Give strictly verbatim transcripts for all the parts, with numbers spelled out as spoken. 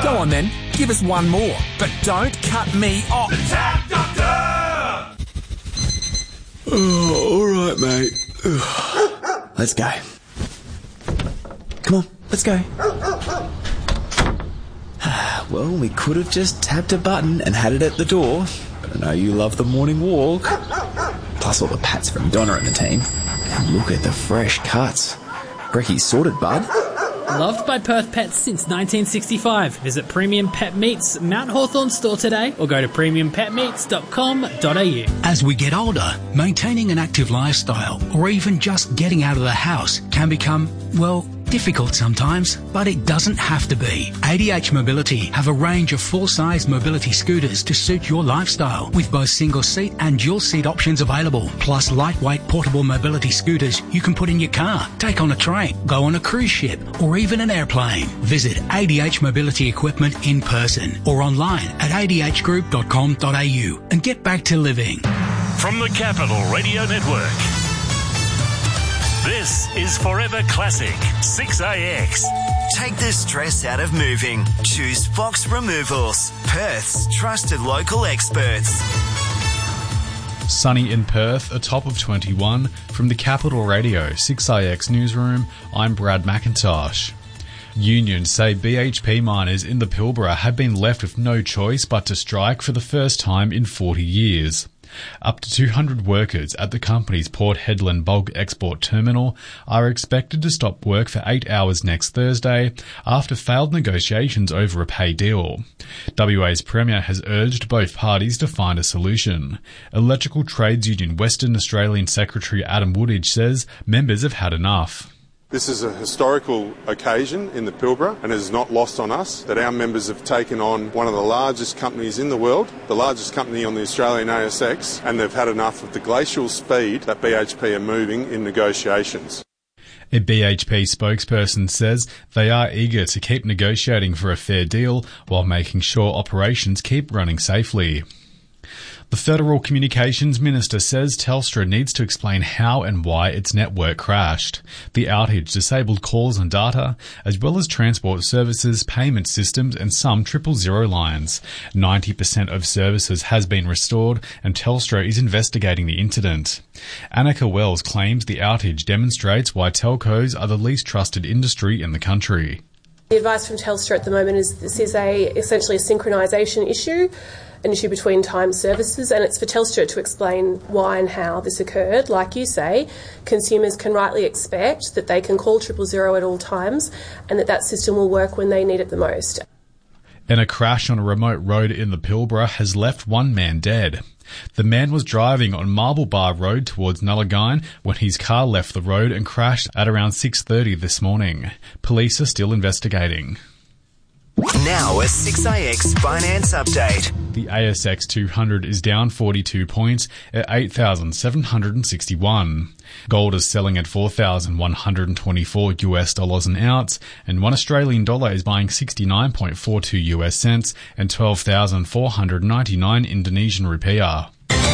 Go on then, give us one more, but don't cut me off. The Tap Doctor! Oh, all right, mate. Let's go. Come on, let's go. Well, we could have just tapped a button and had it at the door, but I know you love the morning walk. Plus all the pats from Donna and the team. And look at the fresh cuts. Brecky's sorted, bud. Loved by Perth pets since nineteen sixty-five. Visit Premium Pet Meats Mount Hawthorn store today or go to premium pet meats dot com dot a u. As we get older, maintaining an active lifestyle or even just getting out of the house can become, well, difficult sometimes, but it doesn't have to be. A D H Mobility have a range of full-size mobility scooters to suit your lifestyle, with both single-seat and dual-seat options available, plus lightweight portable mobility scooters you can put in your car, take on a train, go on a cruise ship, or even an airplane. Visit A D H Mobility Equipment in person or online at a d h group dot com dot a u and get back to living. From the Capital Radio Network, this is Forever Classic six A X. Take the stress out of moving. Choose Fox Removals, Perth's trusted local experts. Sunny in Perth, a top of twenty-one. From the Capital Radio six A X newsroom, I'm Brad McIntosh. Unions say B H P miners in the Pilbara have been left with no choice but to strike for the first time in forty years. Up to two hundred workers at the company's Port Hedland bulk export terminal are expected to stop work for eight hours next Thursday after failed negotiations over a pay deal. W A's Premier has urged both parties to find a solution. Electrical Trades Union Western Australian Secretary Adam Woodage says members have had enough. This is a historical occasion in the Pilbara, and it is not lost on us that our members have taken on one of the largest companies in the world, the largest company on the Australian A S X, and they've had enough of the glacial speed that B H P are moving in negotiations. A B H P spokesperson says they are eager to keep negotiating for a fair deal while making sure operations keep running safely. The Federal Communications Minister says Telstra needs to explain how and why its network crashed. The outage disabled calls and data, as well as transport services, payment systems and some triple zero lines. ninety percent of services has been restored and Telstra is investigating the incident. Annika Wells claims the outage demonstrates why telcos are the least trusted industry in the country. The advice from Telstra at the moment is this is a essentially a synchronisation issue, an issue between time services, and it's for Telstra to explain why and how this occurred. Like you say, consumers can rightly expect that they can call triple zero at all times and that that system will work when they need it the most. And a crash on a remote road in the Pilbara has left one man dead. The man was driving on Marble Bar Road towards Nullagine when his car left the road and crashed at around six thirty this morning. Police are still investigating. Now a six A X finance update. The A S X two hundred is down forty-two points at eight thousand seven hundred sixty-one. Gold is selling at four thousand one hundred twenty-four US dollars an ounce, and one Australian dollar is buying sixty-nine point four two US cents and twelve thousand four hundred ninety-nine Indonesian rupiah.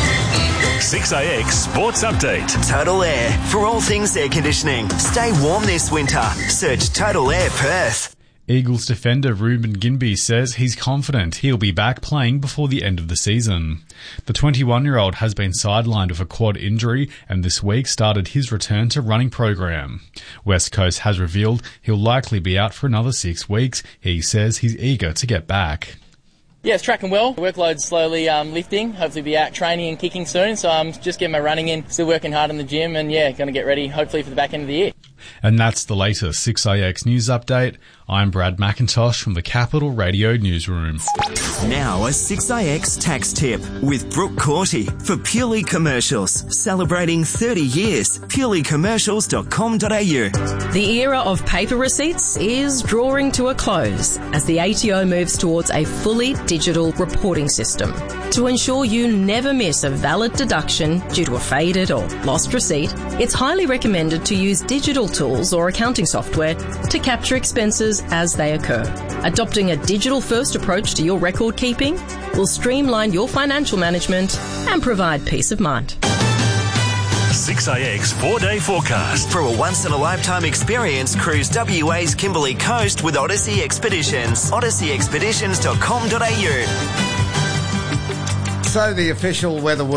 six A X Sports Update. Total Air. For all things air conditioning. Stay warm this winter. Search Total Air Perth. Eagles defender Ruben Ginbey says he's confident he'll be back playing before the end of the season. The twenty-one-year-old has been sidelined with a quad injury and this week started his return to running program. West Coast has revealed he'll likely be out for another six weeks. He says he's eager to get back. Yeah, it's tracking well. Workload's slowly um, lifting. Hopefully be out training and kicking soon. So I'm just getting my running in, still working hard in the gym and yeah, going to get ready hopefully for the back end of the year. And that's the latest six A X news update. I'm Brad McIntosh from the Capital Radio Newsroom. Now a six A X tax tip with Brooke Corty for Purely Commercials. Celebrating thirty years. purely commercials dot com dot a u. The era of paper receipts is drawing to a close as the A T O moves towards a fully digital reporting system. To ensure you never miss a valid deduction due to a faded or lost receipt, it's highly recommended to use digital tools or accounting software to capture expenses as they occur. Adopting a digital-first approach to your record keeping will streamline your financial management and provide peace of mind. six A X four-day forecast. For a once-in-a-lifetime experience, cruise W A's Kimberley Coast with Odyssey Expeditions. odyssey expeditions dot com dot a u. So the official weather